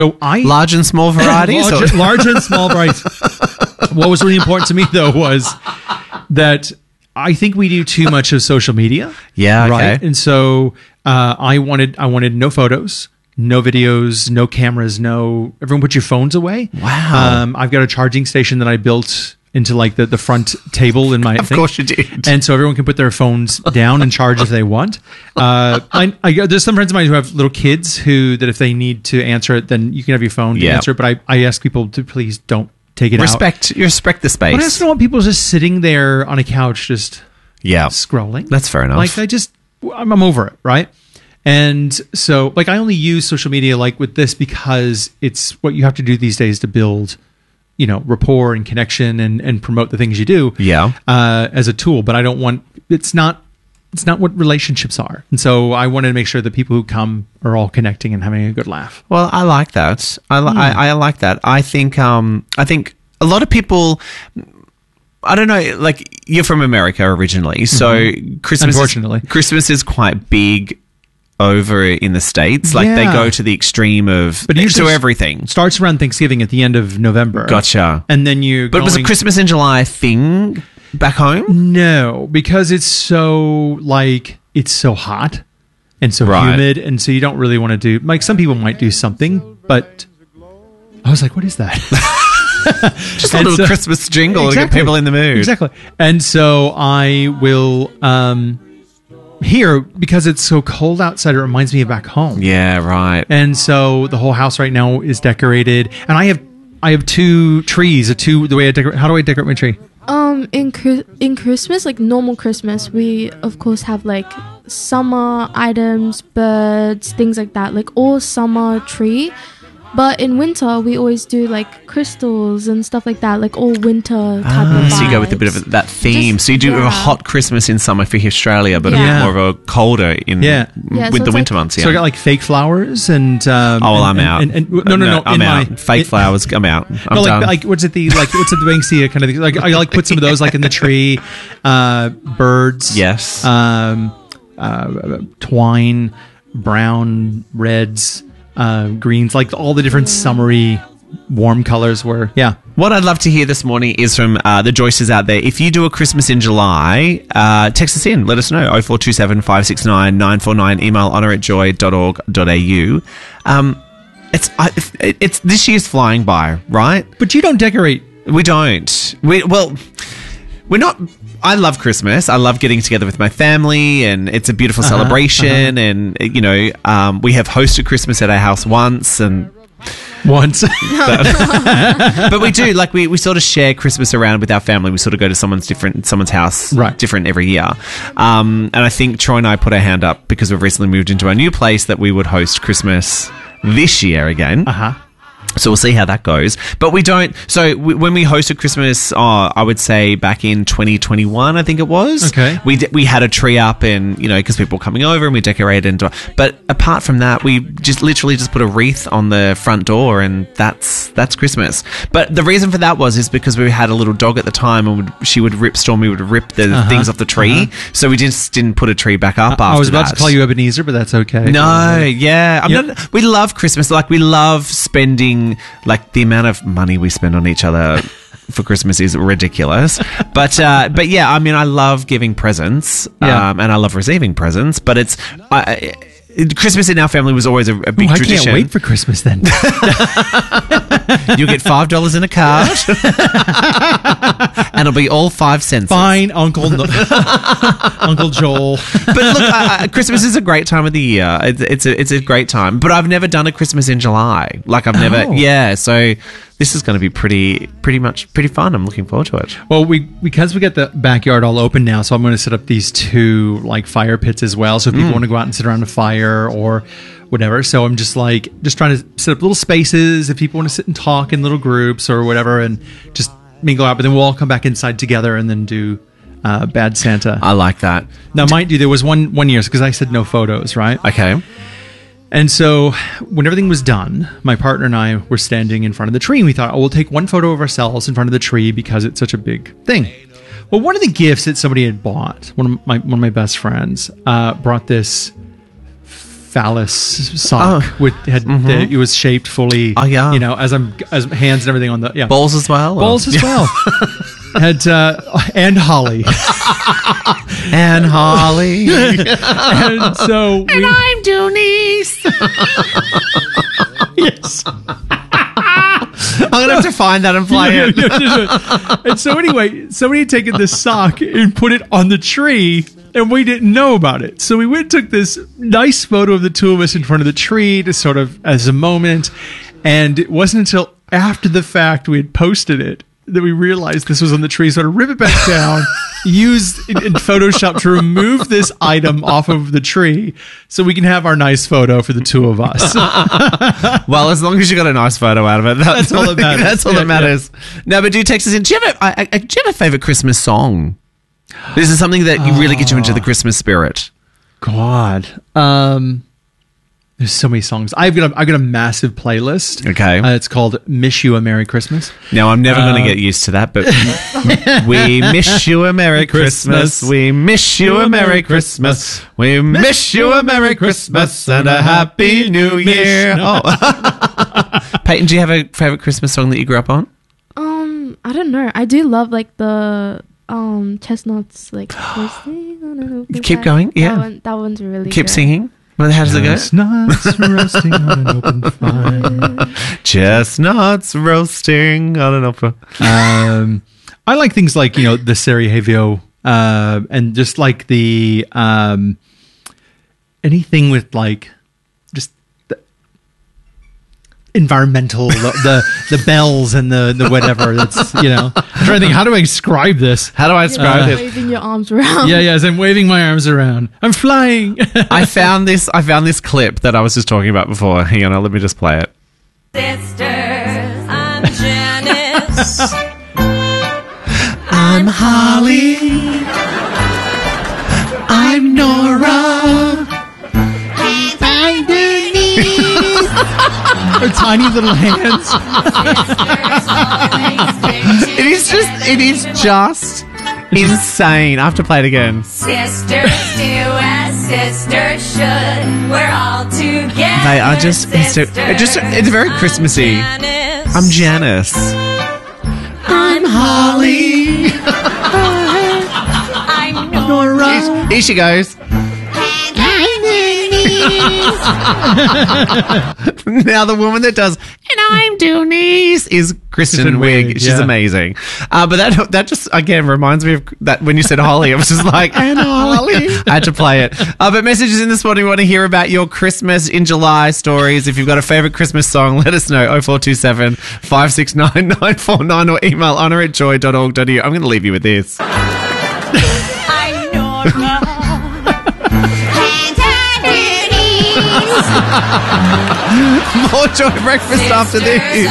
So large and small varieties? large and small varieties. What was really important to me, though, was that I think we do too much of social media. Yeah, okay. Right? And so I wanted no photos, no videos, no cameras, everyone put your phones away. Wow. I've got a charging station that I built into like the front table in my Of course you did. And so everyone can put their phones down and charge if they want. There's some friends of mine who have little kids that if they need to answer it, then you can have your phone to answer it. But I ask people to please don't take it out. You respect the space. But I just don't want people just sitting there on a couch just scrolling. That's fair enough. Like I'm over it, right? And so like I only use social media like with this because it's what you have to do these days to build rapport and connection and promote the things you do as a tool. But I don't want, it's not what relationships are. And so I wanted to make sure that people who come are all connecting and having a good laugh. Well, I like that. I like that. I think a lot of people, I don't know, like you're from America originally. So Christmas is quite big over in the States. Like they go to the extreme of everything. Starts around Thanksgiving at the end of November. Gotcha. And then was a Christmas in July a thing back home? No, because it's so hot and so humid, and so you don't really want to do, like some people might do something, but I was like, what is that? Just a little Christmas jingle to get people in the mood. Exactly. And so I will here, because it's so cold outside, it reminds me of back home. Yeah, right. And so the whole house right now is decorated, and I have two trees. The way I decorate. How do I decorate my tree? In Christmas, like normal Christmas, we of course have like summer items, birds, things like that, like all summer tree. But in winter, we always do like crystals and stuff like that, like all winter type of vibes. So you go with a bit of that theme. So you do a hot Christmas in summer for Australia, but a bit more of a colder with the winter months. Yeah. So I got like fake flowers and. I'm out. No, I'm out. Fake flowers. I'm out. I'm done. Like what's it the Banksia kind of thing? Like I like put some of those like in the tree, birds. Yes. Twine, brown, reds. Greens, like all the different summery warm colors were. What I'd love to hear this morning is from the Joyces out there. If you do a Christmas in July, text us in. Let us know. 0427 569 949. Email honour@joy.org.au. It's this year's flying by, right? But you don't decorate. We don't. We're not. I love Christmas. I love getting together with my family, and it's a beautiful celebration. And we have hosted Christmas at our house once. But we do, like, we sort of share Christmas around with our family. We sort of go to someone's house, different every year. And I think Troy and I put our hand up because we've recently moved into our new place that we would host Christmas this year again. So we'll see how that goes. But we don't... So when we hosted Christmas, I would say back in 2021, I think it was. Okay. We had a tree up and, because people were coming over and we decorated. But apart from that, we just literally just put a wreath on the front door and that's Christmas. But the reason for that is because we had a little dog at the time and Stormy would rip the things off the tree. So we just didn't put a tree back up after that. I was about to call you Ebenezer, but that's okay. No, yeah. We love Christmas. Like, we love spending... Like, the amount of money we spend on each other for Christmas is ridiculous. But yeah, I mean, I love giving presents and I love receiving presents, but Christmas in our family was always a big tradition. I can't wait for Christmas then. You'll get $5 in a card. And it'll be all 5 cents. Fine, Uncle Joel. But look, Christmas is a great time of the year. It's a great time. But I've never done a Christmas in July. Like, I've never... Yeah, so... This is going to be pretty fun. I'm looking forward to it. Well, because we get the backyard all open now, so I'm going to set up these 2 like fire pits as well. So if people want to go out and sit around a fire or whatever. So I'm just trying to set up little spaces if people want to sit and talk in little groups or whatever, and just mingle out. But then we'll all come back inside together and then do Bad Santa. I like that. Now, mind you, there was one year because I said no photos, right? Okay. And so when everything was done, my partner and I were standing in front of the tree, and we thought, we'll take one photo of ourselves in front of the tree because it's such a big thing. Well, one of the gifts that somebody had bought, one of my best friends, brought this phallus sock it was shaped fully. Oh yeah, as hands and everything on the balls as well. Balls as well. And Holly. And Holly. And so and I'm Dunice. Yes. I'm gonna have to find that and play it. And so anyway, somebody had taken this sock and put it on the tree, and we didn't know about it. So we went and took this nice photo of the two of us in front of the tree to sort of as a moment. And it wasn't until after the fact we had posted it that we realized this was on the tree. So to rip it back down, used in Photoshop to remove this item off of the tree so we can have our nice photo for the two of us. Well, as long as you got a nice photo out of it, that's all that matters. That's all that matters. No, but do text us in. Do you have a favorite Christmas song? This is something that you really get you into the Christmas spirit. God. There's so many songs. I've got a massive playlist. Okay. It's called Miss You a Merry Christmas. Now, I'm never going to get used to that, but we miss you a Merry Christmas. We miss you a Merry Christmas. We miss you a Merry Christmas and a Happy New Year. Oh. Peyton, do you have a favorite Christmas song that you grew up on? I don't know. I do love like the chestnuts, like keep going. Yeah. That one's really keep good. Singing. Well, how does it go? Chestnuts roasting on an open fire. Chestnuts roasting on an open. I like things like the Sarajevo, and just like the anything with like just the environmental, the bells and the whatever. That's I'm trying to think. How do I describe this? How do I describe this? Waving your arms around. Yeah, as I'm waving my arms around. I'm flying. I found this clip that I was just talking about before. Hang on, let me just play it. Sisters, I'm Janice. I'm Holly. I'm Nora. I'm Denise. Her tiny little hands. It is just insane. I have to play it again. Sisters do as sisters should. We're all together. They are just it's very Christmassy. I'm Janice. I'm Holly. I'm Nora. Here she goes. Now the woman that does and I'm Dunice is Kristen Wiig. She's amazing. But that just again reminds me of that when you said Holly, I was just like, and Holly. I had to play it. But messages in this morning, we want to hear about your Christmas in July stories. If you've got a favourite Christmas song, let us know. 0427 569 949 or email honor@joy.org.au. I'm going to leave you with this. I'm Nora. More Joy Breakfast after this.